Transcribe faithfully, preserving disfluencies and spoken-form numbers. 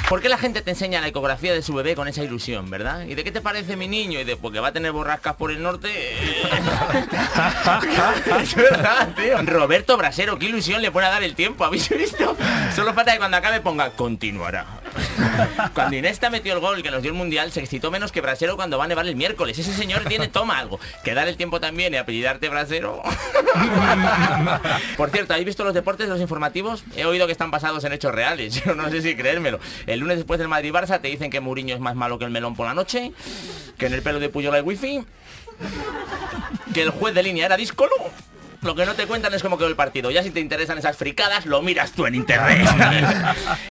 ¿Por qué la gente te enseña la ecografía de su bebé con esa ilusión, verdad? ¿Y de qué te parece mi niño? Y de porque va a tener borrascas por el norte. Es verdad, tío. Roberto Brasero, qué ilusión le pone a dar el tiempo, ¿habéis visto? Solo falta que cuando acabe ponga continuará. Cuando Iniesta metió el gol que nos dio el Mundial, se excitó menos que Brasero cuando va a nevar el miércoles. Ese señor tiene toma algo. Que dar el tiempo también y apellidarte Brasero. Por cierto, ¿habéis visto los deportes, los informativos? He oído que están basados en hechos reales. Yo no sé si creérmelo. El lunes después del Madrid-Barça te dicen que Mourinho es más malo que el melón por la noche, que en el pelo de Puyol hay wifi, que el juez de línea era díscolo. Lo que no te cuentan es cómo quedó el partido. Ya si te interesan esas fricadas, lo miras tú en internet.